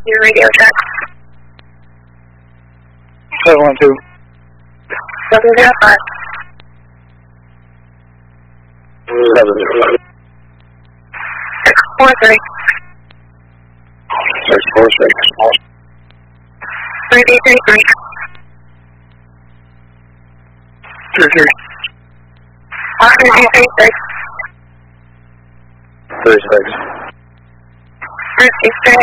Your radio check. 712. 705. 705. 643. 646. 333. 33. 336. 36. 363.